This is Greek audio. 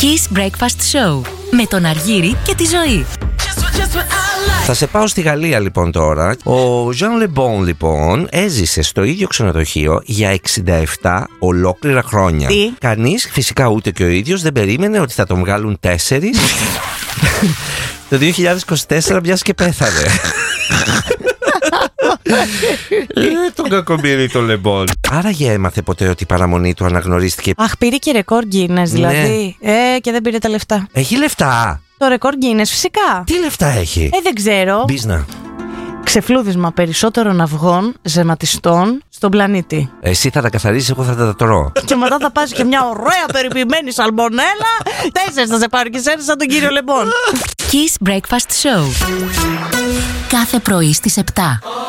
Kiss Breakfast Show με τον Αργύρη και τη Ζωή. Θα σε πάω στη Γαλλία λοιπόν τώρα. Ο Jean Lebon λοιπόν έζησε στο ίδιο ξενοδοχείο για 67 ολόκληρα χρόνια. Τι? Κανείς, φυσικά ούτε και ο ίδιος, δεν περίμενε ότι θα τον βγάλουν 4 το 2024, μιας και πέθανε. Τον κακομοίρη τον Λεμπόν. Άραγε έμαθε ποτέ ότι η παραμονή του αναγνωρίστηκε? Αχ, πήρε και ρεκόρ Guinness δηλαδή. Και δεν πήρε τα λεφτά. Έχει λεφτά? Το ρεκόρ Guinness φυσικά. Τι λεφτά έχει? Δεν ξέρω. Μπίζνα. Ξεφλούδισμα περισσότερων αυγών ζεματιστών στον πλανήτη. Εσύ θα τα καθαρίσεις, εγώ θα τα τρώω. Και μετά θα πας και μια ωραία περιποιημένη σαλμονέλα. 4 θα σε πάρει και σένα σαν τον κύριο Λεμπόν. Kiss Breakfast Show. Κάθε πρωί στις 7.